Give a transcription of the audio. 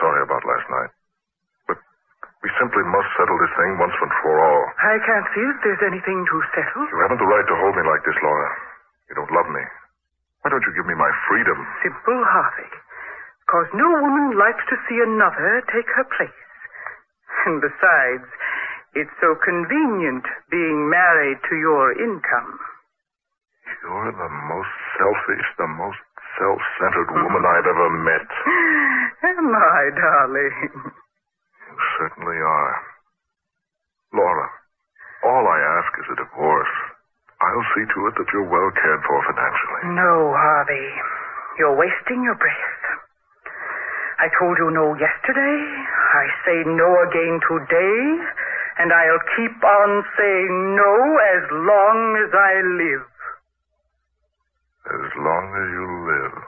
sorry about last night. But we simply must settle this thing once and for all. I can't see that there's anything to settle. You haven't the right to hold me like this, Laura. You don't love me. Why don't you give me my freedom? Simple, Harvey. Because no woman likes to see another take her place. And besides, it's so convenient being married to your income. You're the most selfish, the most self-centered woman I've ever met. Am I, darling? You certainly are. Laura, all I ask is a divorce. I'll see to it that you're well cared for financially. No, Harvey. You're wasting your breath. I told you no yesterday. I say no again today. And I'll keep on saying no as long as I live. As long as you live.